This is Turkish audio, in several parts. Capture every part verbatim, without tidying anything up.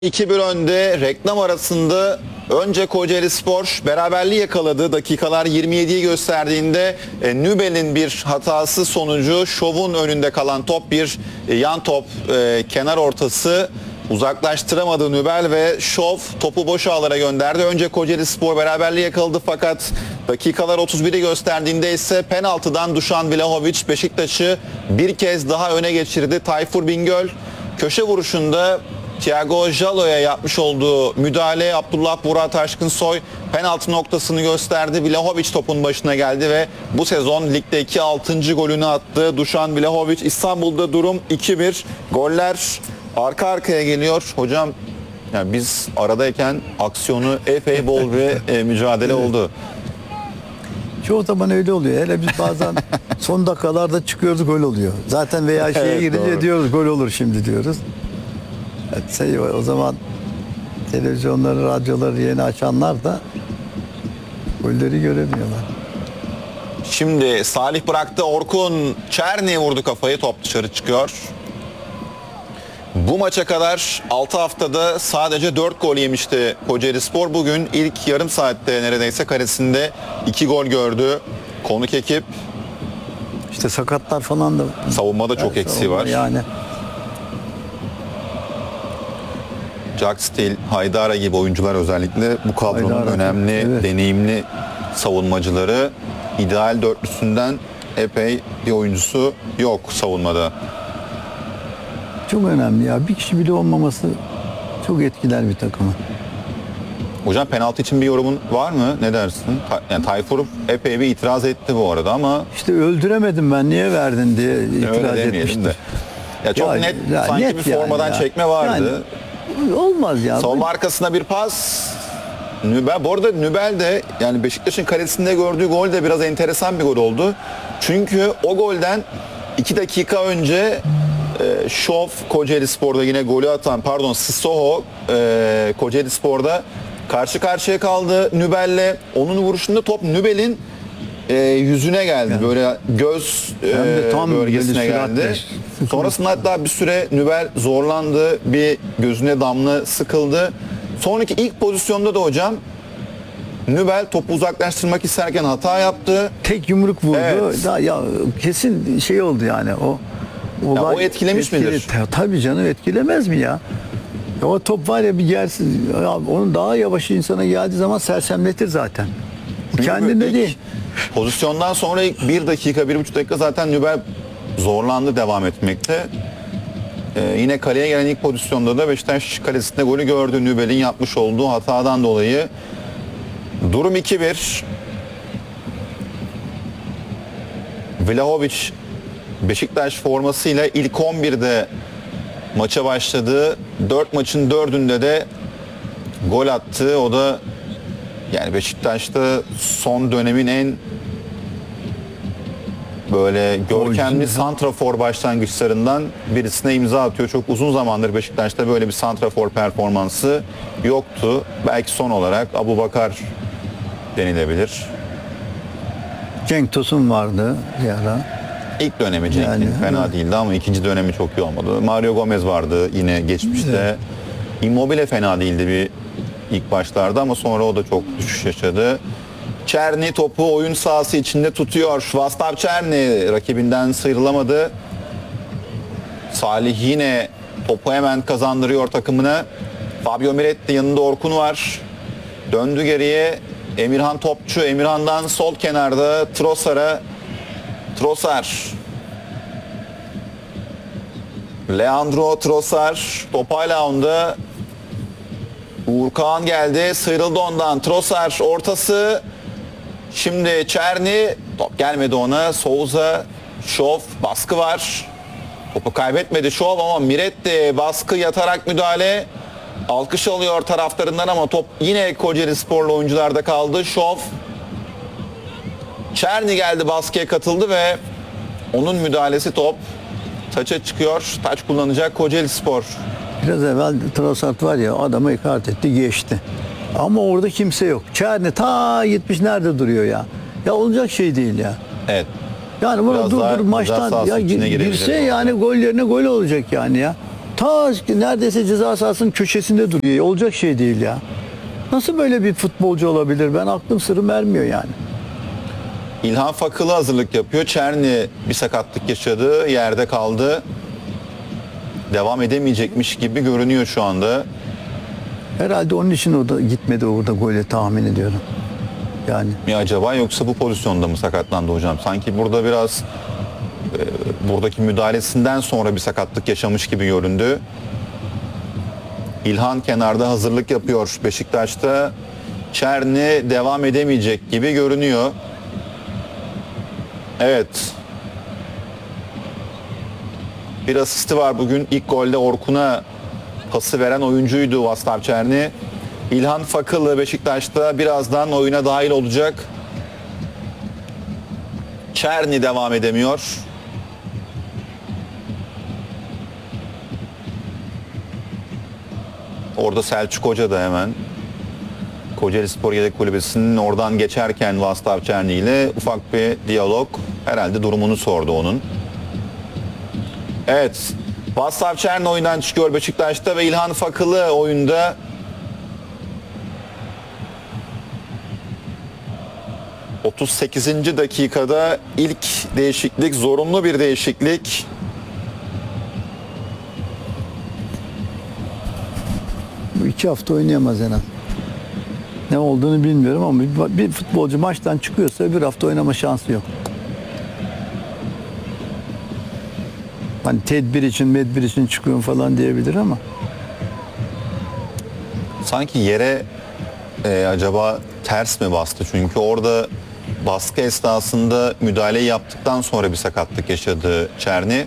iki bir önde reklam arasında önce Kocaelispor beraberliği yakaladı. Dakikalar yirmi yediyi gösterdiğinde e, Nübel'in bir hatası sonucu şovun önünde kalan top bir e, yan top e, kenar ortası uzaklaştıramadı Nübel ve şov topu boş ağlara gönderdi. Önce Kocaelispor beraberliği yakaladı fakat dakikalar otuz biri gösterdiğinde ise penaltıdan Dušan Vlahović Beşiktaş'ı bir kez daha öne geçirdi. Tayfur Bingöl köşe vuruşunda Thiago Jalo'ya yapmış olduğu müdahale Abdullah Burak Taşkınsoy penaltı noktasını gösterdi. Vlahović topun başına geldi ve bu sezon ligdeki altıncı golünü attı. Dušan Vlahović. İstanbul'da durum iki bir. Goller arka arkaya geliyor. Hocam yani biz aradayken aksiyonu epey bol bir e, mücadele oldu. Çoğu zaman öyle oluyor. Hele biz bazen son dakikalarda çıkıyoruz, gol oluyor. Zaten veya şeye Evet, girince doğru. diyoruz gol olur şimdi diyoruz. Evet, şey, o zaman televizyonları, radyoları yeni açanlar da golleri göremiyorlar. Şimdi Salih bıraktı. Orkun Çerni vurdu kafayı. Top dışarı çıkıyor. Bu maça kadar altı haftada sadece dört gol yemişti Kocaelispor. Bugün ilk yarım saatte neredeyse karesinde iki gol gördü. Konuk ekip İşte sakatlar falan da. savunmada çok Evet, eksiği var. Yani Jack Steele, Haydara gibi oyuncular özellikle bu kadronun Haydara, önemli, evet. deneyimli savunmacıları. İdeal dörtlüsünden epey bir oyuncusu yok savunmada. çok önemli ya. Bir kişi bile olmaması çok etkiler bir takımı. Hocam penaltı için bir yorumun var mı? Ne dersin? Ta- Yani Tayfur epey bir itiraz etti bu arada ama İşte öldüremedim ben, niye verdin diye itiraz öyle demeyelim etmiştir. de. Ya çok Ya- net ya sanki net bir yani formadan ya. çekme vardı. Yani olmaz ya. Savunma arkasına bir pas. Nübel, bu arada Nübel de yani Beşiktaş'ın kalesinde gördüğü gol de biraz enteresan bir gol oldu. Çünkü o golden iki dakika önce e, Şov Kocaelispor'da yine golü atan pardon Sissoko e, Kocaelispor'da karşı karşıya kaldı Nübel'le. Onun vuruşunda top Nübel'in e, yüzüne geldi. Yani. Böyle göz e, Hem de tam bölgesine böyle geldi. süratle. Sonrasında hatta bir süre Nübel zorlandı. Bir gözüne damla sıkıldı. Sonraki ilk pozisyonda da hocam Nübel topu uzaklaştırmak isterken hata yaptı. Tek yumruk vurdu. Evet. Da, ya kesin şey oldu yani o. Ya o etkilemiş midir? Ta- Tabii canım, etkilemez mi ya? Ya o top var ya bir gelsin, ya onun daha yavaş insana geldiği zaman sersemletir zaten. Kendinde İlk değil. Pozisyondan sonra ilk bir dakika, bir buçuk dakika zaten Nübel zorlandı devam etmekte. Ee, yine kaleye gelen ilk pozisyonda da Beşiktaş kalesinde golü gördü. Nübel'in yapmış olduğu hatadan dolayı. Durum iki bir. Vlahović Beşiktaş formasıyla ilk on birde maça başladı. dört maçın dördünde de gol attı. O da yani Beşiktaş'ta son dönemin en böyle görkemli Oyuncu. santrafor başlangıçlarından birisine imza atıyor. Çok uzun zamandır Beşiktaş'ta böyle bir santrafor performansı yoktu. Belki son olarak Abubakar denilebilir. Cenk Tosun vardı bir ara. İlk dönemi Cenk'in Yani, fena evet. değildi ama ikinci dönemi çok iyi olmadı. Mario Gomez vardı yine geçmişte. Evet. Immobile fena değildi bir ilk başlarda ama sonra o da çok düşüş yaşadı. Çerni topu oyun sahası içinde tutuyor. Vaslav Çerni rakibinden sıyrılamadı. Salih yine topu hemen kazandırıyor takımına. Fabio Miretti, yanında Orkun var. Döndü geriye. Emirhan topçu. Emirhan'dan sol kenarda Trossard'a. Trossard. Leandro Trossard. Top hala onda. Uğur Kağan geldi. Sıyrıldı ondan. Trossard ortası. Şimdi Çerni. Top gelmedi ona. Souza. Şov. Baskı var. Topu kaybetmedi Şov ama Miretti baskı, yatarak müdahale. Alkış alıyor taraftarından ama top yine Kocaelisporlu oyuncularda kaldı. Şov. Çerni geldi, baskıya katıldı ve onun müdahalesi top taça çıkıyor. Taç kullanacak Kocaelispor. Biraz evvel Trossard var ya, adamı ikart etti, geçti. Ama orada kimse yok. Çerni ta gitmiş, nerede duruyor ya? Ya olacak şey değil ya. Evet. Yani buna Biraz dur daha dur ceza maçtan sahası ya içine gir- girebilir girse orada. yani gol yerine gol olacak yani ya. Ta neredeyse ceza sahasının köşesinde duruyor. Olacak şey değil ya. Nasıl böyle bir futbolcu olabilir? Ben aklım sırrım ermiyor yani. İlhan Fakılı hazırlık yapıyor. Çerni bir sakatlık yaşadı. Yerde kaldı. Devam edemeyecekmiş gibi görünüyor şu anda. Herhalde onun için o da gitmedi orada gole tahmin ediyorum. Yani Mi acaba, yoksa bu pozisyonda mı sakatlandı hocam? Sanki burada biraz e, buradaki müdahalesinden sonra bir sakatlık yaşamış gibi göründü. İlhan kenarda hazırlık yapıyor Beşiktaş'ta. Çerni devam edemeyecek gibi görünüyor. Evet. Bir asisti var bugün. İlk golde Orkun'a pası veren oyuncuydu Vaslav Çerni. İlhan Fakılı Beşiktaş'ta birazdan oyuna dahil olacak. Çerni devam edemiyor. Orada Selçuk Hoca da hemen Kocaeli Spor Yedek Kulübesi'nin oradan geçerken Vaslav Çerni ile ufak bir diyalog, herhalde durumunu sordu onun. Evet, Vaslav Çerni oyundan çıkıyor Beşiktaş'ta ve İlhan Fakılı oyunda. otuz sekizinci dakikada ilk değişiklik, zorunlu bir değişiklik. bu iki hafta oynayamaz en az. Ne olduğunu bilmiyorum ama bir, bir futbolcu maçtan çıkıyorsa bir hafta oynama şansı yok. Hani tedbir için, medbir için çıkıyorum falan diyebilir ama Sanki yere e, acaba ters mi bastı? Çünkü orada baskı esnasında müdahaleyi yaptıktan sonra bir sakatlık yaşadı Çerni.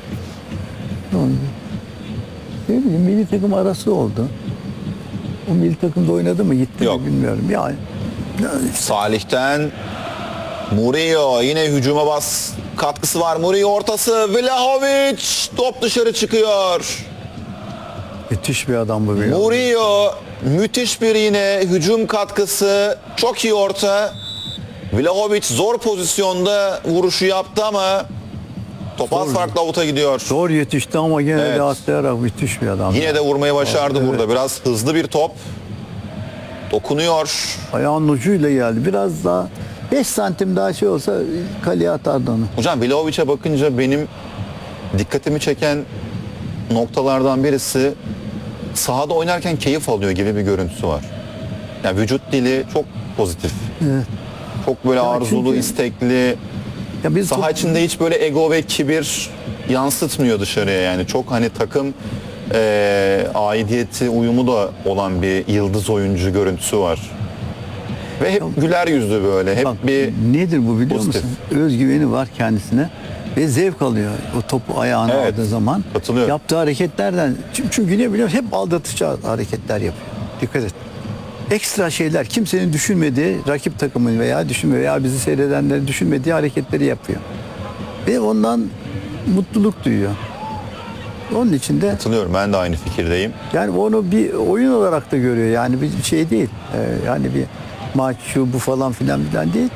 ne bileyim milli takım arası oldu. O milli takımda oynadı mı gitti Yok. mi bilmiyorum. Yani, Salih'ten Murillo yine hücuma bas katkısı var. Murillo ortası, Vlahovic top dışarı çıkıyor. müthiş bir adam bu. Bir Murillo müthiş bir yine hücum katkısı, çok iyi orta. Vlahovic zor pozisyonda vuruşu yaptı ama top az farklı avuta gidiyor. Zor yetişti ama gene Evet. de atlayarak müthiş bir adam. Yine de vurmayı başardı Evet. burada. Biraz hızlı bir top. Dokunuyor. Ayağının ucuyla geldi. Biraz daha beş santim daha şey olsa kaleye atardı onu. Hocam Vlahovic'e bakınca benim dikkatimi çeken noktalardan birisi, sahada oynarken keyif alıyor gibi bir görüntüsü var. Yani vücut dili çok pozitif. Evet. Çok böyle Ya arzulu, çünkü- istekli. Ya biz Saha top- içinde hiç böyle ego ve kibir yansıtmıyor dışarıya yani. Çok hani takım eee aidiyeti, uyumu da olan bir yıldız oyuncu görüntüsü var. Ve hep güler yüzlü böyle. Hep Bak, bir nedir bu biliyor pozitif. musun? Özgüveni var kendisine ve zevk alıyor o topu ayağına Evet, aldığı zaman. katılıyorum. Yaptığı hareketlerden çünkü, çünkü ne biliyor musun? Hep aldatıcı hareketler yapıyor. Dikkat et. Ekstra şeyler, kimsenin düşünmediği, rakip takımın veya düşünme veya bizi seyredenlerin düşünmediği hareketleri yapıyor. Ve ondan mutluluk duyuyor. Onun için de katılıyorum. Ben de aynı fikirdeyim. yani onu bir oyun olarak da görüyor. Yani bir şey değil. Ee, yani bir maç şu bu falan filan filan değil.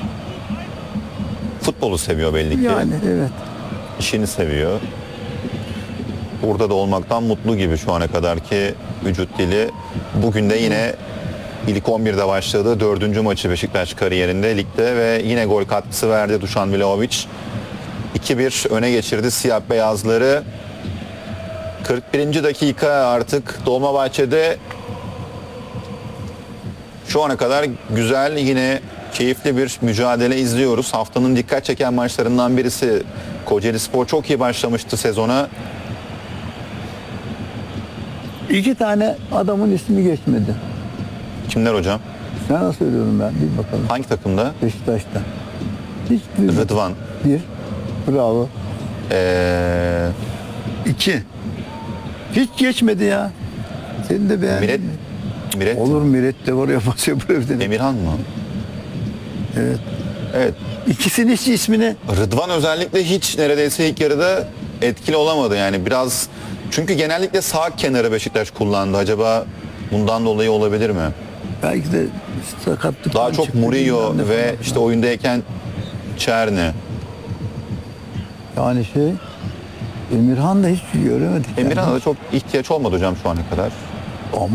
Futbolu seviyor belli ki. Yani evet. İşini seviyor. Burada da olmaktan mutlu gibi şu ana kadarki vücut dili. Bugün de yine ilk on birde başladı. Dördüncü maçı Beşiktaş kariyerinde ligde ve yine gol katkısı verdi Dušan Vlahovic. iki bir öne geçirdi siyah beyazları. kırk birinci dakika artık Dolmabahçe'de. Şu ana kadar güzel, yine keyifli bir mücadele izliyoruz. Haftanın dikkat çeken maçlarından birisi. Kocaeli Spor çok iyi başlamıştı sezona. İki tane adamın ismi geçmedi. Kimler hocam? Sana söylüyorum ben. Bir bakalım. Hangi takımda? Beşiktaş'ta. Hiç duymadım. Rıdvan. Bir. Bravo. Ee, İki. Hiç geçmedi ya. Senin de beğendin Miret, mi? Miret Olur Miret de oraya basıyor buraya dedim. Emirhan mı? Evet. Evet. İkisinin hiç ismini Rıdvan özellikle hiç neredeyse ilk yarıda etkili olamadı yani biraz. Çünkü genellikle sağ kenarı Beşiktaş kullandı. Acaba bundan dolayı olabilir mi? belki de sakatlık. Daha çok Murillo ve işte oyundayken Çerni. yani şey Emirhan da hiç göremedik. yani. Emirhan'a da çok ihtiyaç olmadı hocam şu ana kadar.